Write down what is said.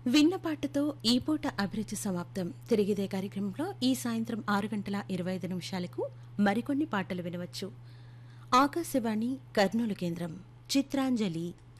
విన్న పాటతో ఈ పూట అభిరుచి సమాప్తం. తిరిగిదే కార్యక్రమంలో ఈ సాయంత్రం 6:25 మరికొన్ని పాటలు వినవచ్చు. ఆకాశవాణి కర్నూలు కేంద్రం చిత్రాంజలి